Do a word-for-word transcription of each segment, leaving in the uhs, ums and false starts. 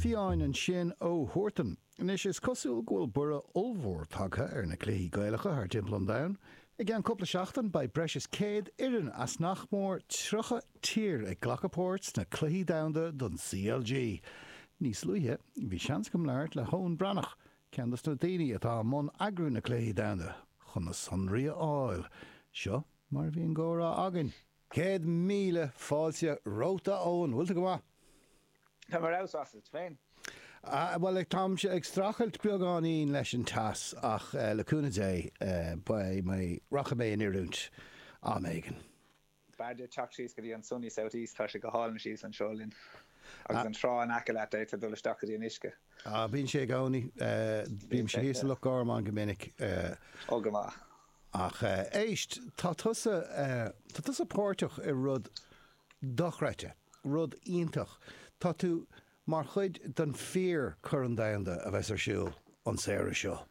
Fiáin an sin ó Horton. Nis is cosúil ghfuil bura olmhór tagtha ar na cluichí Gaeilge ar Timplin Down. I gceann cúpla seachtain ba breis céad irin as nachmór trocha tír ag Glacaport na cluichí Downda don C L G. Níos luithe, bhí seans go mléirt le Hón Brannach, ceandas na daoine atá món agrú na cluichí Downda, chun na sonraí áil. Seo, mar bhíon górá agan. Céad míle fáilte róta óin, bhfuilta go bhá? Tá mar raibh as it féin. Uh, well, ag tám se ag strachelt beagáín leis an tas ach uh, leúna dé uh, ba mé racha mé in iúnt á mégan. Baidir teach síos go dtí an sunny South East tá sé go hálan síos an seolinn. Agus an trá an aca leat éit a dul isteach í an isce. Ah, bín sé gáí, bím sé híos le gármán go minic. Ó go má. Ach uh, éist, tá tusa uh, tá tusa pórteach i rud dochreite, rud iontach. Tá tú mar chuid den fear churan Downda a bheits ar siúil an saoire seo.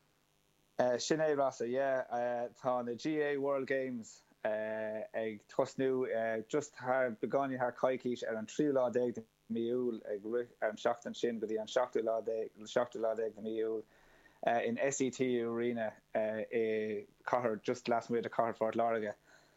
Uh, sin é rasa, yeah. Uh, tá na G A World Games uh, ag tosnú uh, just haar begáine haar caiiciis ar an trí lá déag miúil ag ar an seachtain sin go dtí an seachtú lá déag miúil uh, in S E T U arena uh, i Cahar, just last muid a Cahar Fort Láirge.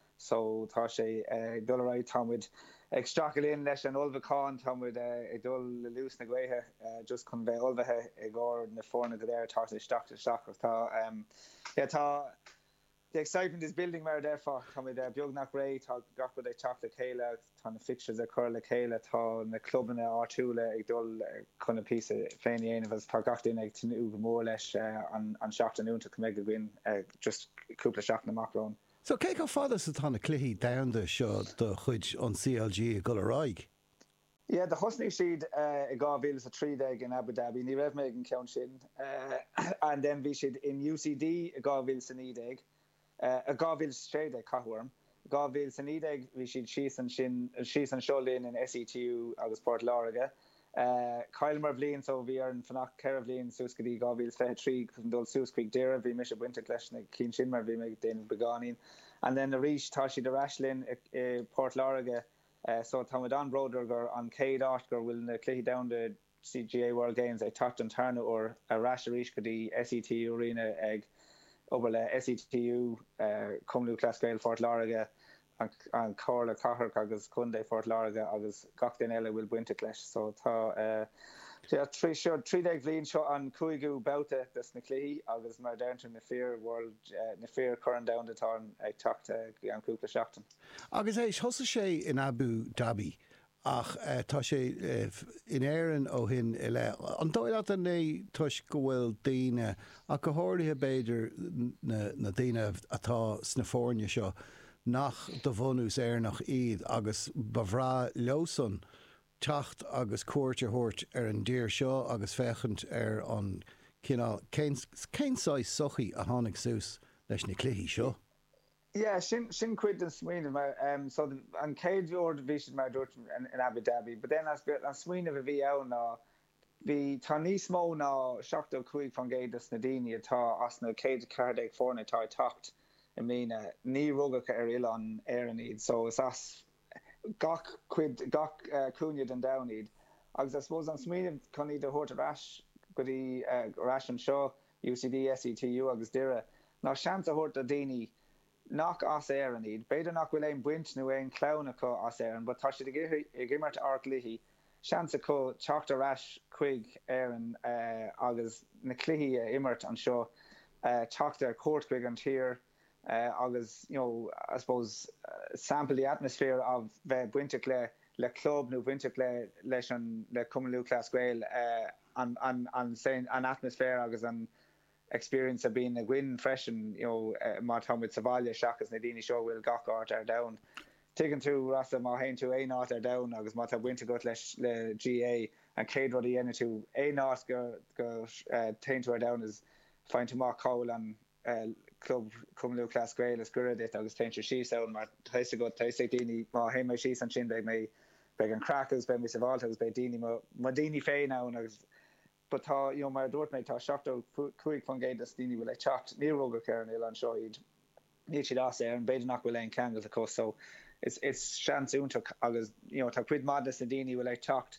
So tá sé uh, dulráid támuid ag stracailín leis an olbhacáin támuid uh, ag dul le lús na gcuaithe uh, just chun bheith olbhathe ag gáir na fórna go déir tá sé stracht straach tá um, yeah, tá the excitement is building mar therefore támuid uh, beag nach ré tá gachbud ag teach le chéile tá na fixtures a chur le chéile tá na clubbanna áitiúla ag dul uh, chun na písa féin aanamh tá gachtaín ag tinú go mór leis uh, an, an seachtainúnta go méid go gin uh, just cúpla seach na macrón. So cé go fada sa tána cluichí Downda seo do chuid an C L G go raig? Yeah, the hosnig siad uh, i gábhíle sa trídeag in Abu Dhabi, ní raibh méid an ceann sin. Uh, and then bhí siad in U C D i gábhíle sa nídeag, uh, a gábhíle stréide Cahuarm. Gábhíle sa nídeag bhí siad síos an sin, síos an seolín in S E T U agus Port Láirge. Uh, Kyle mar bblion so bhí ar an fannach ceir bblion sús go dtí gábhíle feithe trí chun dul sús chuig deire bhí mis a buinte leis na cín sin mar bhí méid déanamh begáín. And then a ríis tá siad a raislinn i Port Láirge, uh, so tá an broder gur an céad áit gur bhfuil na cluichí Downda C G A World Games ag tacht an tarna or a rais a ríis go dtí S E T U arena ag obair le S E T U uh, Cumlú Clascail Fort Láirge an, an cór le Cahar agus Cundé Fort Láirge agus gach den eile bhfuil buinte leis. So tá uh, trí seo trídeag bblion seo an cúigú bouta dus na cluichí agus mar downta na fear world uh, na fear churan Downda tá ag tacht uh, an cúpla seachtain. Agus éis thosa sé in Abu Dhabi ach uh, tá sé uh, in éireann ó hin i le. An dóile an é tuis go bhfuil daoine a go háirithe beidir na, na daoine atá sna fórne seo nach do bhunús éarnach iad agus bhrá leosan tacht agus cuairte thuirt ar an dír seo agus fechant ar an cinál céinsáid sochaí a tháinig sús leis na cluichí seo. Yeah, sin sin cuid an smuoine mar um so the, an céad bhór bhí siad mar dúirt in, in Abu Dhabi, but then as an smuoine a bhí ann ná bhí tá níos mó ná seachtó cuaig fan géidir na daoine atá as na céad cardéag fórna tá tacht I mean uh, ní rugacha ar ile an éan iad, so is as gach cuid gach uh, cúnead an down iad. Agus I suppose an smuoine chun iad a thuirt a rais go dtí uh, rais an seo U C D S E T U agus dire ná seans a thuirt a daoine nach as éan iad, beidir nach bhfuil éon buint nó éon clán acu as éan, but tá siad i gimmart ar cluichí seans acu teacht a rais chuig éan uh, agus na cluichí uh, immert an seo uh, teacht a cuairt chuig an tír. Uh, agus, you know, I suppose uh, sample the atmosphere of the winter le le club no winter le leis an le Cumlú Clascail uh, an an an saying an atmosphere agus an experience of being a win fresh and you know uh, mar with Savalia shakas na dini show will gach art are down taken through rasa ma hain to a not are down agus mat winter got leis le G A and Cade ruddy in to a not go go uh, tain to her down is find to mark Cole and uh, club Cumlú Clascail is good it agus tain to she sound mar taise go taise dini ma hain my she san chin bag me bag an crackers ben me Savalta was by dini ma ma dini fey now agus but tá you know mar dort me tá shafto quick fan gate destiny will I chat near roger karen il an shoid ni chi das er and beidir nach will ein kangal the coast so it's it's chance unta agus you know tá quid madness dini will I talked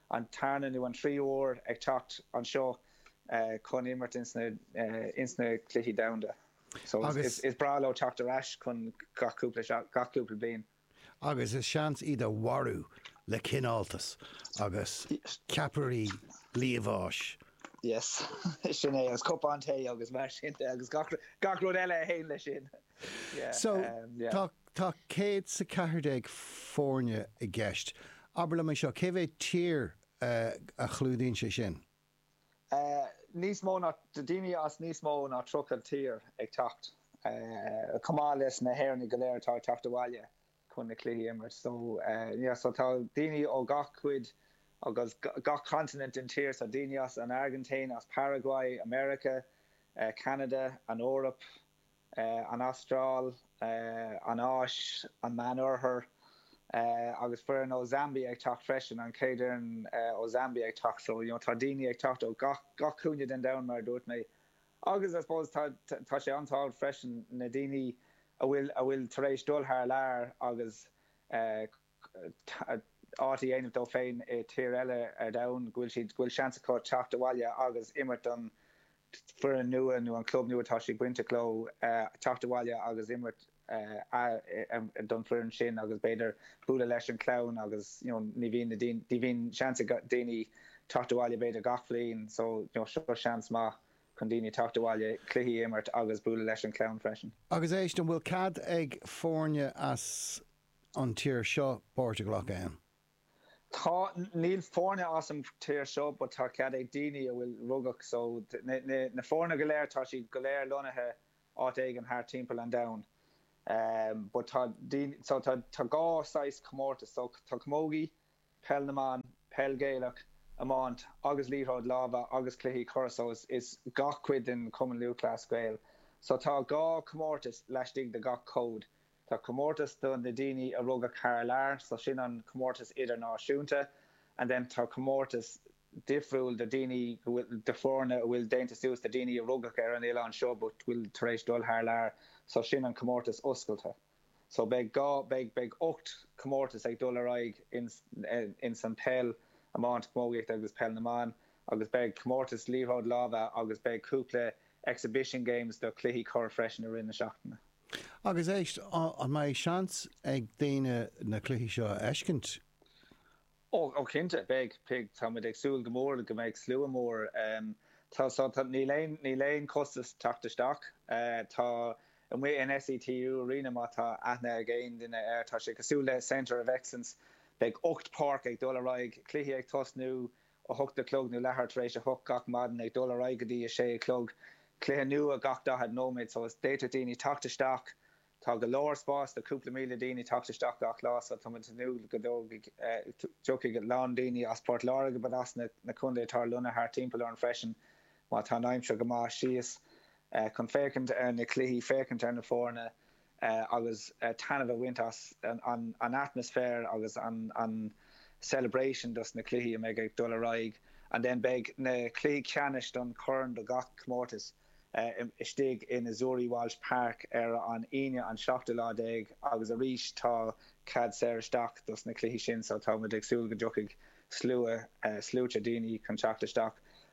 an tarna nu an trí óir ag tacht an seo chun immert insna cluichí damda. So is is bralo tacht arás chun gachúpla blian. Agus is seans iad a warú le cináltas agus ceaparí líomháis. Yes, sin é agus cop an tae agus mar sin agus gachród eile a héin le sin. So tá céad sa ceithrdéag fórne i gceist. Aber le seo cé bhéh tír a chlúdaíonn sé sin? Níos mó ná daoine as níos mó ná trocail tír ag tacht. Comá leis na héirna go léir tá tacht abhaile chun na cluichí immert. So so tá daoine ó gach cuid agus gach continent in tír, so daoine as an Argentina, as Paraguay, America, Canada, an Europe, an Austral, an Áis, an Manurthair, Uh, agus for no Zambia ag tacht freisin an céidirn ó Zambia ag tacht, so you know, tá daoine ag tacht ó gach cúne den down mar dúirt mé. Agus I suppose tá sé antáil freisin na daoine a bhfuil a bhfuil tar éis dul thar lear agus átaí aanamh dó féin é tír eile ar domhan ghfuil siad ghfuil seansa có teacht abhaile agus immert an for an nua nó an club nua tá sé buinte cló teacht abhaile agus immert don flurin sin agus beidir búla leis an clown agus ní bhíon ní bhíon seansa daoine teacht abhaile beidir gach bliain, so seo seans má chun daoine teacht abhaile cluichí immert agus búla leis an clown freisin. Agus éis don bhfuil cad ag fórne as an tír seo Portugalach ann? Tá níl fórne as an tír seo, but tá cad ag daoine a bhfuil rugach, so na fórne go léir tá si go léir lonathe áit ag an thar timpeall an domhan. Um, but tá so tá gá sais comórtas, so tá Camogie, Pelnaman, Pelgéilech, Amant, agus Líród Lava, agus Cluichí Curacao is, is gach cuid in Cumann Lúclas Gael. So tá gá comórtas leis dig de gach cód. Tá comórtas don na daoine a rugach thar lear, so sin an comórtas idirnáisiúnta, and then tá comórtas difriúil de daoine de fórne bhfuil déanta suas de daoine a rugach ar an éile an seo, but bhfuil tar éis dul thar lear. So sin an comórtas oscailta. So beg gá beg beg ocht comórtas ag dul araig in in San Pel, Amant, Camogie agus Pelnaman, agus beg comórtas Líród Lava agus beg cúpla exhibition games do cluichí chur freisin ar rinne seachtainna. Agus éist an mai seans ag daine na cluichí seo eiscint? Ó ó cinnte beg pig tá ag súil go mór go méid slua mór. Um, tá so tá ní léon ní léon costas teachtasteach. Uh, tá and we in S E T U arena mata athna again in air tá sé cosúla Centre of Excellence beg ocht park ag dul araig cluichí ag tosnú ó thugta clog nó lethart éis a thug gach madan ag dul araig go dtí a sé clog cluiche nua a gach dahad nóid, so is déta daoine teachtasteach tá go leir spás de cúpla míle daoine teachtasteach gach lá, so tá nu go dóg joki go lán daoine as Port Lára go bad as na na cundé tar luna thar timpeall ar an freisin má tá naimse go má síos. Uh, chun fécint ar na cluichí fécint ar na fórne uh, agus uh, tanmh wintas an, an, an atmosfér agus an, an celebration dus na cluichí a méid ag dul araig, and then beg na cluichí ceannis don churn do gach comórtas uh, istig in Azuri Walsh Park ar an aine an seachta lá déag agus a rís tá cad séir isteach dus na cluichí sin, so tá muid ag súil go dtiocfaidh slua uh, slúte daoine chun teachtasteach.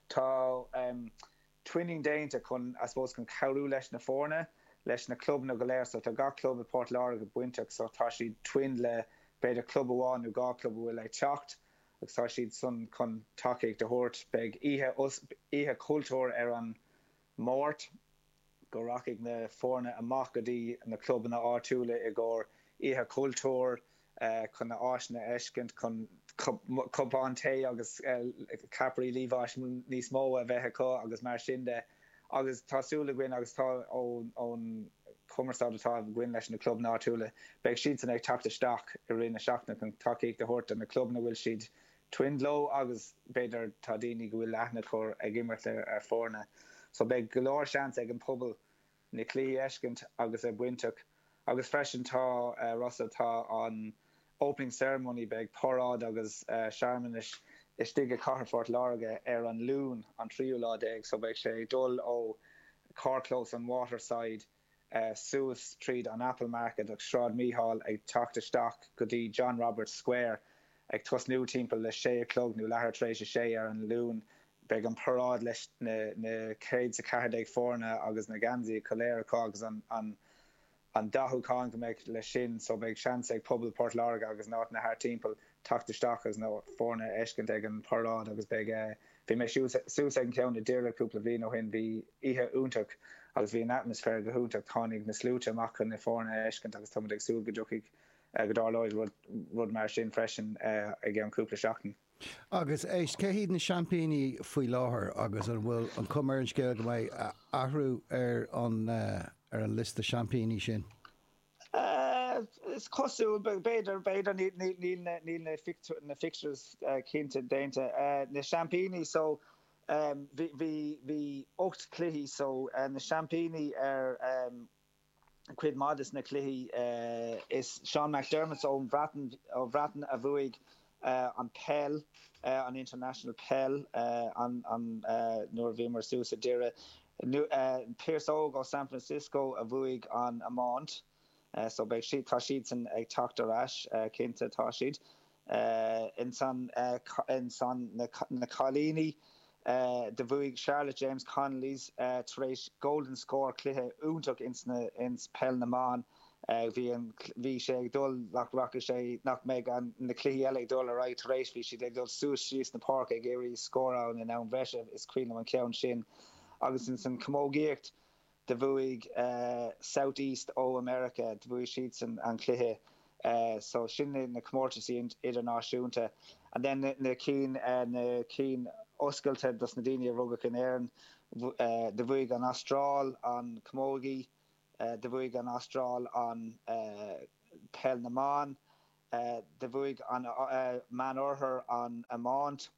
Tá um, twinning déinte chun I suppose chun cabhrú leis na fórne leis na club na go léir, so tá gach club a Port Lára go buinteach, so tá siad twin le beidir club amháin nó gá club bhfuil ag teacht, agus tá siad sun chun takeigh de thuirt beg ihe ihe cultúr ar an mórt go rachaigh na fórne amach go dtí na club na áitiúla i gcóir ihe cultúr uh, chun na áisna eiscint chun cupán té agus caparí líomháis níos mó a bheithe có agus mar sin de agus tásúla gin agus tá ón cumarsáidtá gin leis na club náisiúla beag siad san ag teachtasteach i rinne seachna chun takeíh de thuirt an na club na bhfuil siad twindló agus beidir tá daoine go bhfuil leithna chur ag immert ar fórne, so beag go leir seans ag an pobal na clí eiscint agus a buinteach agus freisin tá uh, Russell tá an opening ceremony beg porrád agus uh, Sharmanish is stige Carfort Larga ar an lún an tríú lá déag, so beg sé dul ó Carclose an Waterside, uh, Suez Street an Apple Market ag Sráid Mícheál ag teachtasteach go dtí John Roberts Square ag tos new timppel le sé clog nu lehar treéis sé ar an lún be an parrád leis na céid sa cardéag fórna agus na gansaí choléir agus an an an dahu kan go meid le sin so beag chance ag pobl Port Larga agus ná na haar timppel tachtteisteach agus nó fórna ecin ag an parrád agus be vi me sú an cean na dearle cúpla bhí nó hin bhí ihe úntaach agus bhí an atmosfér go húntaach tháinig na slúte amachchan na fórna ecin agus tá ag súl go jokiig godá leid rud mar sin freisin ag an cúpla seachtain. Agus éis cé híad na champíní faoi láthair agus an bhfuil an cumarn scéil go mbeidh ahrú ar an ar an list de champíní sin. Is cosú beidir beidir níl na fixtures cinnte déinte na champíní so hí ocht cluichí so na champíní ar cuid modest na cluichí is Sean McDermott ó bhratan ó bhratan a bhuaig an Pell an international Pell an an nuair bhí mar sús a deire Pierce óg ó San Francisco a bhuaig an Amont. Uh, so beag siad tá siad san ag tachtar ais uh, cinnte tá siad uh, in san uh, in san na, na Colíní uh, de bhuaig Charlotte James Connolly's uh, taréis golden score cluiche úntaach ins na ins Pell na Man uh, bhí an bhí sé ag dul nach racha sé nach méid an na cluiche eile ag dul a right taréis bhí siad ag dul sús síos na park ag éirí scóráin in ann bhreise is cuiine an ceann sin agus in san commógéocht de bhuaig uh, Southeast ó America de bhuaig siad san an cluiche uh, so sin na comórtasí idirnáisiúnta and then na cín uh, na cín oscailte dus na daine rugach in éireann uh, de bhuaig an Austráil an Camogie uh, de bhuaig an Austráil an uh, Pell na Man uh, de bhuaig an uh, Man Orther an Amont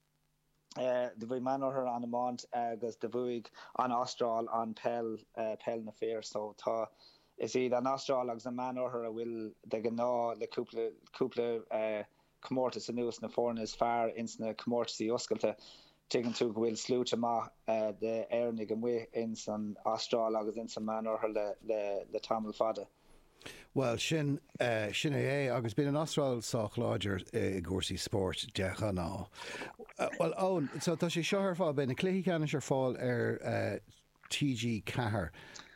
Uh, de bhuaig man orthair an Amont agus de bhuaig an Austráil an Pell uh, Pell na Féir so tá is iad an Austráil agus an man orthair a bhfuil de go ná le cúpla cúpla uh, comórtas a nuas na fórna is fearr ins na comórtasí oscailte tuigeann tú go bhfuil slúte amach uh, de airnig an bhuaigh ins an Austráil agus ins an man orthair le le le tamil fada. Well sin uh, sin é agus bíon an Austráil sách láidir i gcúrsaí sport decha ná. Uh, well ón, so tá sé seo ar fáil ben na cluichí ceanna ar fáil ar uh, T G Cahar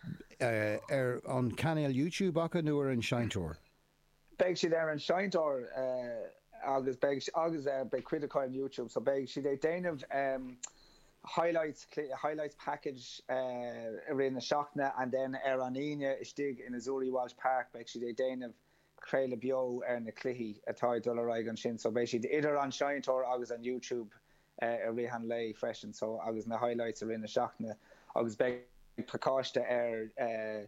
uh, ar an canal YouTube acha nó ar an Sheintor? Beag siad ar an Sheintor uh, agus beag agus uh, beag cuideáin YouTube so beag siad é déanamh um, highlights highlights package uh, in the Shockna and then ar an Ine istig in Azuri Walsh Park beag siad é déanamh Creile bio ar na cluichí atá dul ar an sin so beag siad idir an Sheintor agus an YouTube uh, ar rihan lei freisin so agus na highlights ar in the Shockna agus beag precáiste ar uh,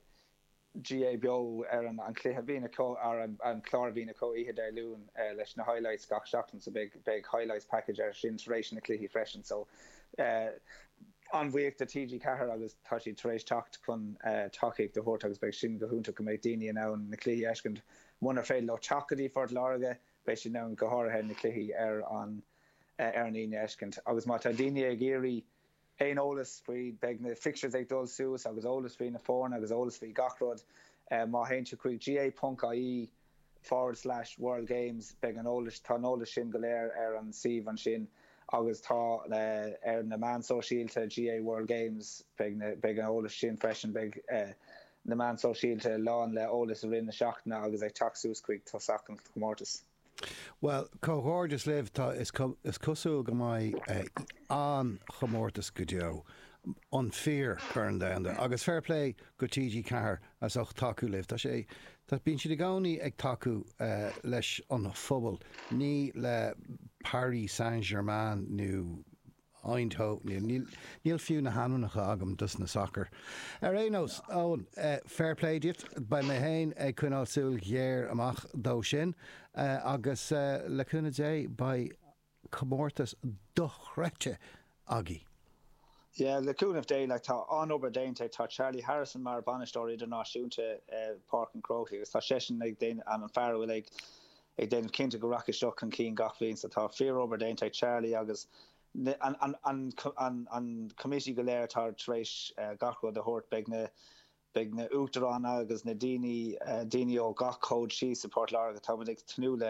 G A bio ar an an cluiche bhína có ar an an chlár bhína có ihe dar lún uh, leis na highlights gach seachtain so beag beag highlights package ar sin taréis na cluichí freisin so Uh, an bhuaíocht a T G Cahar agus tá si taréis tacht chun uh, takeigh de hort agus beag sin go húnta go méid daine an ann na cluichí eiscint munar féil le chacadí Fort Larga beidh sin ann go háirithe na cluichí ar an uh, ar an aoine eiscint agus má tá daine ag éirí éon ólas faoi beag na fixtures ag dul suas agus ólas faoi na fórna agus ólas faoi gachród uh, má hainte chuig G A dot I E forward slash World Games beag an ólas tá ólas sin go léir ar an siomh an sin agus tá uh, ar na man sosialte G A World Games beag an ólas sin freisin beag uh, na man sosialte lán le ólas a rinne seachna agus ag taxús chuig tá sachan comórtas. Well, cóhordas libh tá is is cosú go mai uh, an chomórtas go deo an fear chun down agus fair play go T G Cahar as och taú libh tá sé tá bíonn siad gáí ag taú uh, leis an phobal ní le Paris Saint-Germain nó Eindhoven níl fiú na hanúnacha agam dus na soccer. Ar éos ón uh, fair play dit ba mé héin ag chunáilsúil ghéir amach dó sin uh, agus uh, le chuna dé ba comórtas dochreite agé. Yeah, le cún of day like tá an ober déinte tá Charlie Harrison mar banistóir idirnáisiúnta uh, Park and Croke agus tá sesin ag déin an an fearhfuil ag ag déanamh cinnte go racha seo an cín gachlín sa tá fear ober déinte Charlie agus an an an an an committee go léir tar treéis uh, gachro de hort beg na beg na útarán agus na daoine uh, daoine ó gach cód sí sa Port Larga tá ag tanúla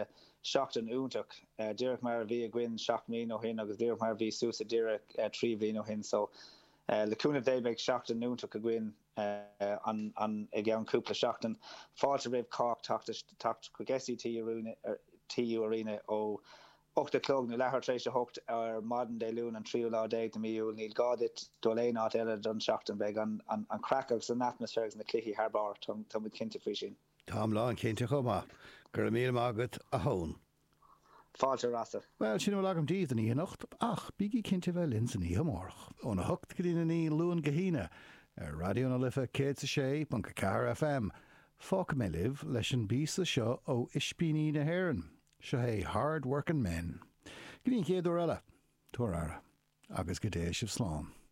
seachtain úntaach. Dúireach mar bhí a gcuin seach mí ó hin agus dúireach mar bhí suasa dúireach trí bhí ó hin, so leúna débeag seachtain úntaach a gcuin an i gceann cúpla seachtain. Fáilte raibh Cork tacht chugesí tíú arína ó ochta clog na lethir trééis hocht ar madan dé lún an tríú lá déag na míú níl gáit do léáit eile don seachtain beag an cracach san atmosfér na cluichí Harbar tá mu cinnte fao sin. Tám lá an cinnte chumá, gur mí agat a hón. Fáilte rasa. Well, sin bhfuil agam díomh í anocht, ach bíí cinnte bheith lins in í amórach. Ó na hocht go dtína ní luúan gohíine, ar radio na lifa cé sa sé, bunca car F M. Fáca mé libh leis an bísa seo ó Ispíní na Héireann. Seo é hard working men. Gníon céadú eile, tuair ara, agus go dé sibh slán.